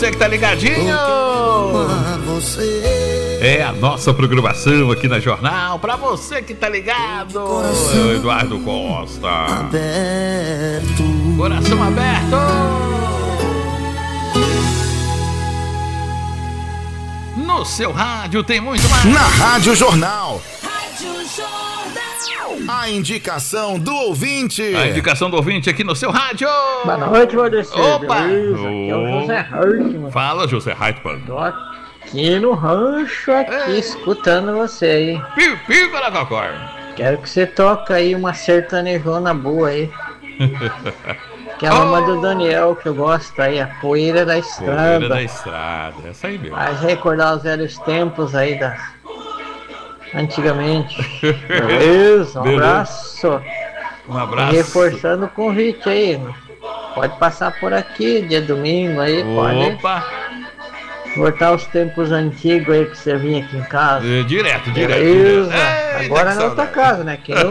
Você que tá ligadinho. É a nossa programação aqui na Jornal. Pra você que tá ligado. Eduardo Costa. Coração aberto. No seu rádio tem muito mais. Na Rádio Jornal. A indicação do ouvinte. A indicação do ouvinte aqui no seu rádio. Boa noite, Valdecir. Opa! Aqui é o José Hartmann. Fala, José Hartmann. Tô aqui no rancho, escutando você aí. Piu, Caracocor. Quero que você toque aí uma sertanejona boa aí. Que é uma do Daniel, que eu gosto aí, a Poeira da Estrada. Poeira da Estrada, essa aí mesmo. Faz recordar os velhos tempos aí antigamente. Beleza, um abraço. Um abraço. E reforçando o convite aí. Pode passar por aqui, dia domingo aí. Opa. Pode voltar aos tempos antigos aí que você vinha aqui em casa. Direto. Beleza. Agora na outra casa, né? Que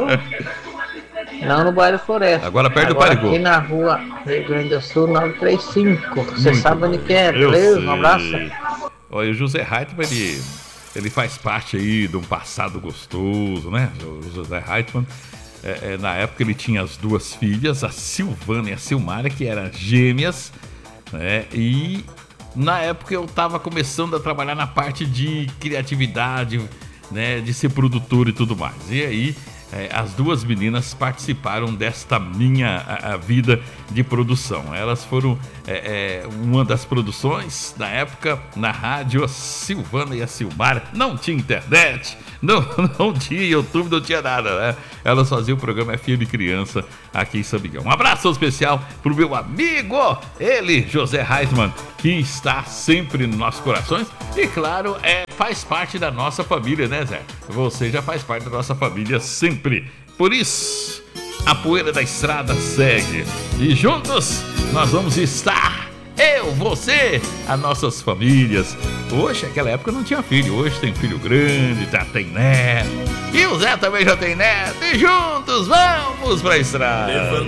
não no bairro Floresta. Agora perto do Parigô. Aqui na rua Rio Grande do Sul 935. Você sabe onde que é, beleza? Um abraço. Olha, o José Hartmann, ele faz parte aí de um passado gostoso, né? O José Hartmann, na época ele tinha as duas filhas, a Silvana e a Silmara, que eram gêmeas, né? E na época eu estava começando a trabalhar na parte de criatividade, né? De ser produtor e tudo mais. E aí as duas meninas participaram desta minha vida de produção. Elas foram uma das produções na época na rádio. A Silvana e a Silmara não tinha internet, não tinha YouTube, não tinha nada, né? Elas faziam o programa FM Criança aqui em Sabigão. Um abraço especial pro meu amigo, ele, José Hartmann, que está sempre nos nossos corações e, claro, faz parte da nossa família, né, Zé? Você já faz parte da nossa família sempre. Por isso, a Poeira da Estrada segue. E juntos nós vamos estar, eu, você, as nossas famílias. Hoje, naquela época não tinha filho. Hoje tem filho grande, já tem neto. E o Zé também já tem neto. E juntos vamos pra estrada.